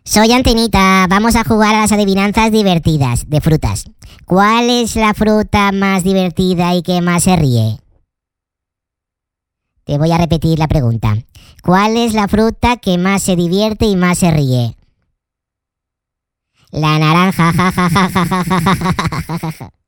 Soy Antenita, vamos a jugar a las adivinanzas divertidas de frutas. ¿Cuál es la fruta más divertida y que más se ríe? Te voy a repetir la pregunta. ¿Cuál es la fruta que más se divierte y más se ríe? La naranja, ja, ja, ja, ja, ja, ja, ja, ja, ja.